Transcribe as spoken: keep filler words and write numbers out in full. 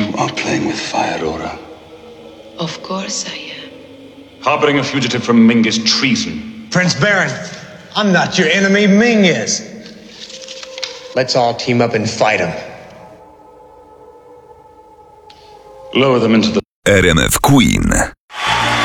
You are playing with fire, Aura. Of course I am. Harboring a fugitive from Ming is treason. Prince Baron, I'm not your enemy, Ming is. Let's all team up and fight him. Lower them into the... R M F Queen.